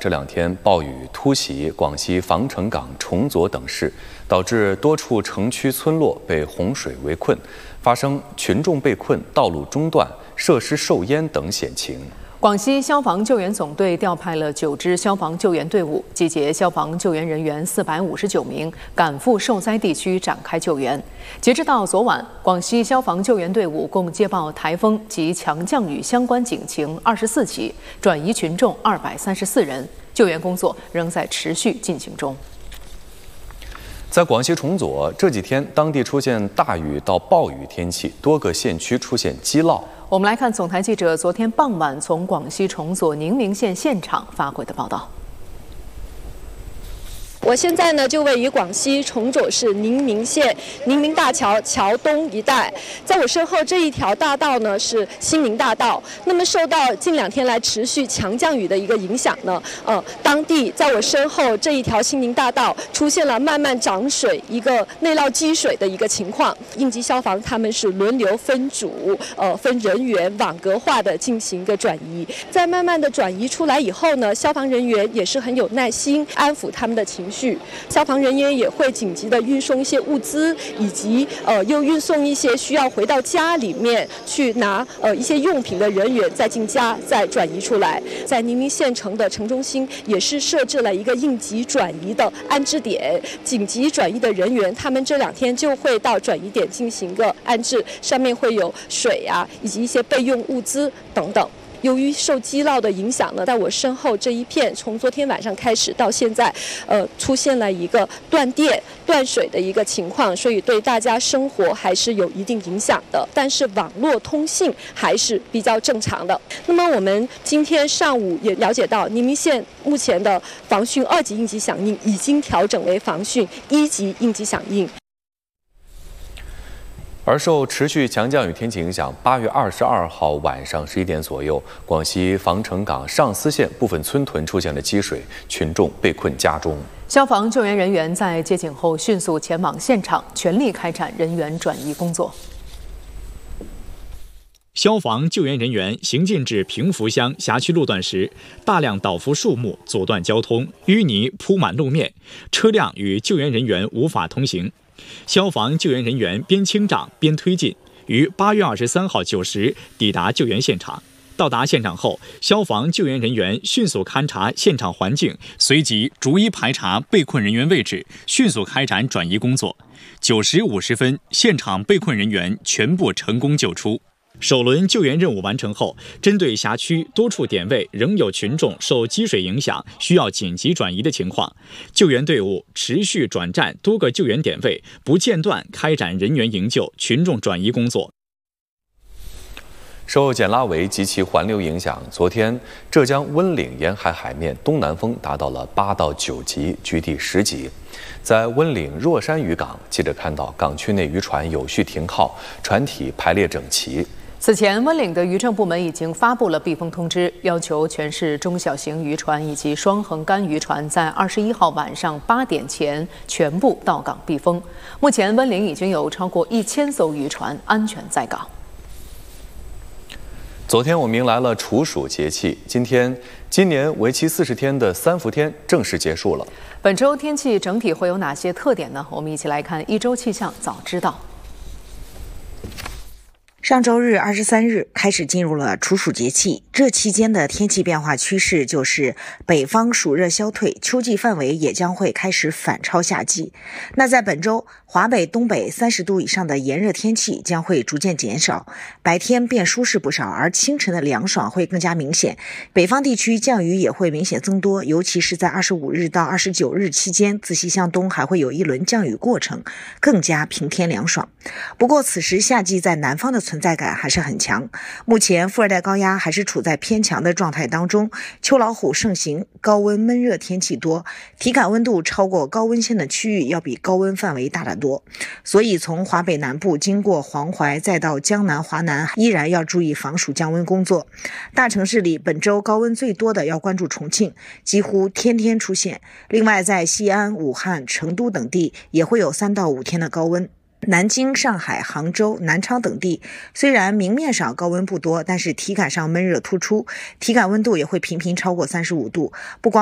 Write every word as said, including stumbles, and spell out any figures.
这两天暴雨突袭广西防城港、崇左等市，导致多处城区村落被洪水围困，发生群众被困、道路中断、设施受淹等险情。 广西消防救援总队调派了九支消防救援队伍，集结消防救援人员四百五十九名，赶赴受灾地区展开救援。截至到昨晚，广西消防救援队伍共接报台风及强降雨相关警情二十四起，转移群众二百三十四人，救援工作仍在持续进行中。 在广西崇左，这几天当地出现大雨到暴雨天气，多个县区出现积涝。 我们来看总台记者昨天傍晚从广西崇左宁明县现场发回的报道。 我现在呢就位于广西崇左市宁明县宁明大桥桥东一带，在我身后这一条大道呢是新宁大道。那么受到近两天来持续强降雨的一个影响呢，呃，当地在我身后这一条新宁大道出现了慢慢涨水、一个内涝积水的一个情况。应急消防他们是轮流分组，呃，分人员网格化的进行一个转移。在慢慢的转移出来以后呢，消防人员也是很有耐心，安抚他们的情绪。消防人员也会紧急的运送一些物资，以及呃又运送一些需要回到家里面去拿呃一些用品的人员再进家再转移出来。在宁明县城的城中心也是设置了一个应急转移的安置点，紧急转移的人员他们这两天就会到转移点进行个安置，上面会有水啊以及一些备用物资等等。由于受积涝的影响呢，在我身后这一片，从昨天晚上开始到现在，呃，出现了一个断电、断水的一个情况，所以对大家生活还是有一定影响的。但是网络通信还是比较正常的。那么我们今天上午也了解到，宁明县目前的防汛二级应急响应已经调整为防汛一级应急响应。 而受持续强降雨天气影响，八月二十二号晚上十一点左右，广西防城港上思县部分村屯出现了积水，群众被困家中。 消防救援人员在接警后迅速前往现场，全力开展人员转移工作。 消防救援人员行进至平福乡辖区路段时，大量倒伏树木阻断交通，淤泥铺满路面，车辆与救援人员无法通行。消防救援人员边清障边推进，于八月二十三号九时抵达救援现场。到达现场后，消防救援人员迅速勘察现场环境，随即逐一排查被困人员位置，迅速开展转移工作。九时五十分，现场被困人员全部成功救出。首轮救援任务完成后，针对辖区多处点位仍有群众受积水影响，需要紧急转移的情况，救援队伍持续转战多个救援点位，不间断开展人员营救、群众转移工作。 受简拉维及其环流影响，昨天浙江温岭沿海海面东南风达到了八到九级，局地十级。在温岭若山渔港，记者看到港区内渔船有序停靠，船体排列整齐。 此前，温岭的渔政部门已经发布了避风通知，要求全市中小型渔船以及双横杆渔船在二十一号晚上八点前全部到港避风。目前，温岭已经有超过一千艘渔船安全在港。 昨天我们迎来了处暑节气，今天今年为期四十天的三伏天正式结束了。 本周天气整体会有哪些特点呢？我们一起来看一周气象早知道。 上周日二十三日开始进入了处暑节气，这期间的天气变化趋势就是北方暑热消退，秋季范围也将会开始反超夏季。那在本周，华北、东北三十度以上的炎热天气将会逐渐减少，白天变舒适不少，而清晨的凉爽会更加明显。北方地区降雨也会明显增多，尤其是在二十五日到二十九日期间，自西向东还会有一轮降雨过程，更加平天凉爽。不过此时夏季在南方的存在感还是很强，目前副热带高压还是处在偏强的状态当中，秋老虎盛行，高温闷热天气多，体感温度超过高温线的区域要比高温范围大得多，所以从华北南部经过黄淮再到江南、华南，依然要注意防暑降温工作。大城市里本周高温最多的要关注重庆，几乎天天出现，另外在西安、武汉、成都等地也会有三到五天的高温。南京、上海、杭州、南昌等地虽然明面上高温不多，但是体感上闷热突出，体感温度也会频频超过三十五度。不光